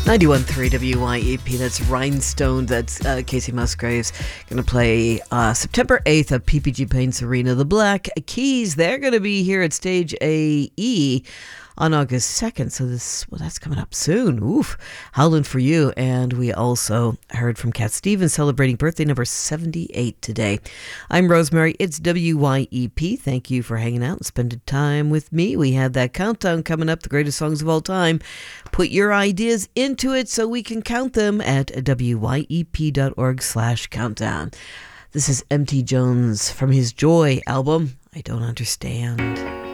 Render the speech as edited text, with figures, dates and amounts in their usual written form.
91.3 WYEP, that's Rhinestone, that's Casey Musgraves, going to play September 8th at PPG Paints Arena. The Black Keys, they're going to be here at Stage AE on August 2nd, so that's coming up soon. Oof, Howlin' For You. And we also heard from Cat Stevens celebrating birthday number 78 today. I'm Rosemary, it's WYEP. Thank you for hanging out and spending time with me. We have that countdown coming up, the greatest songs of all time. Put your ideas into it so we can count them at wyep.org/countdown. This is M.T. Jones from his Joy album, I Don't Understand.